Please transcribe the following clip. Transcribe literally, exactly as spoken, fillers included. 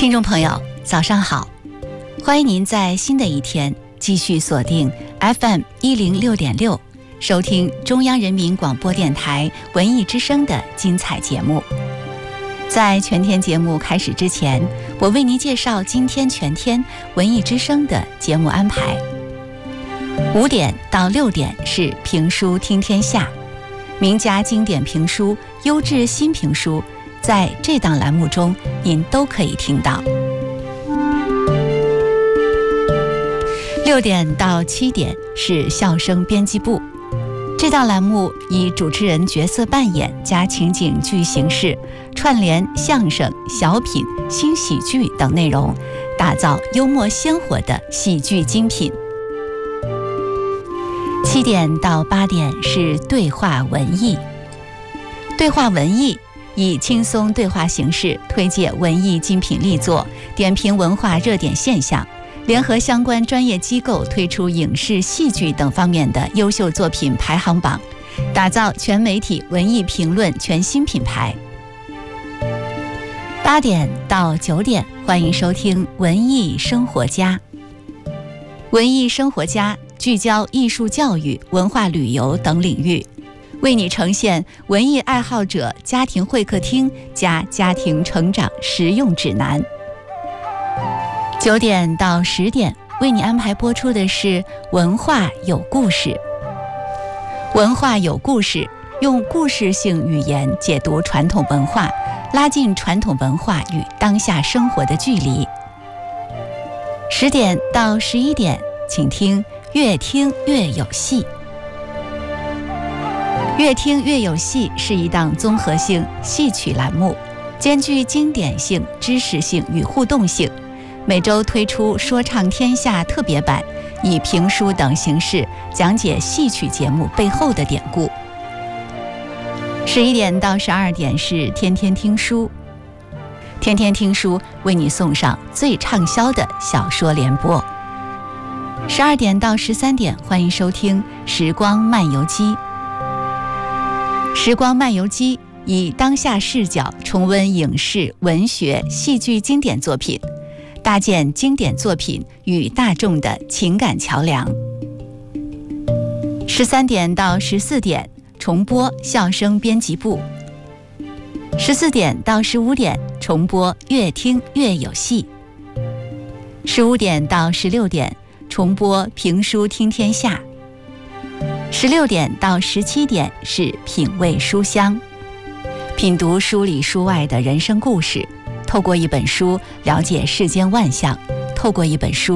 听众朋友早上好，欢迎您在新的一天继续锁定 F M 一零六点六，收听中央人民广播电台文艺之声的精彩节目。在全天节目开始之前，我为您介绍今天全天文艺之声的节目安排。五点到六点是评书听天下，名家经典评书、优质新评书，在这档栏目中您都可以听到。六点到七点是笑声编辑部，这档栏目以主持人角色扮演加情景剧形式，串联相声、小品、新喜剧等内容，打造幽默鲜活的喜剧精品。七点到八点是对话文艺，对话文艺以轻松对话形式推介文艺精品力作，点评文化热点现象，联合相关专业机构推出影视、戏剧等方面的优秀作品排行榜，打造全媒体文艺评论全新品牌。八点到九点，欢迎收听文艺生活家。文艺生活家聚焦艺术教育、文化旅游等领域，为你呈现文艺爱好者家庭会客厅加家庭成长实用指南。九点到十点，为你安排播出的是文化有故事。文化有故事，用故事性语言解读传统文化，拉近传统文化与当下生活的距离。十点到十一点，请听越听越有戏。越听越有戏是一档综合性戏曲栏目，兼具经典性、知识性与互动性，每周推出说唱天下特别版，以评书等形式讲解戏曲节目背后的典故。十一点到十二点是天天听书，天天听书为你送上最畅销的小说联播。十二点到十三点，欢迎收听时光漫游记。时光漫游记以当下视角重温影视、文学、戏剧经典作品，搭建经典作品与大众的情感桥梁。十三点到十四点重播笑声编辑部，十四点到十五点重播越听越有戏，十五点到十六点重播评书听天下，十六点到十七点是品味书香，品读书里书外的人生故事，透过一本书了解世间万象，透过一本书